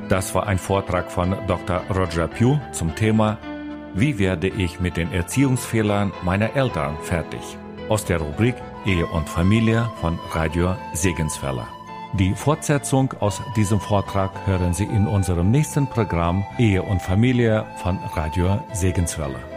Das war ein Vortrag von Dr. Roger Pugh zum Thema Wie werde ich mit den Erziehungsfehlern meiner Eltern fertig? Aus der Rubrik Ehe und Familie von Radio Segenswelle. Die Fortsetzung aus diesem Vortrag hören Sie in unserem nächsten Programm Ehe und Familie von Radio Segenswelle.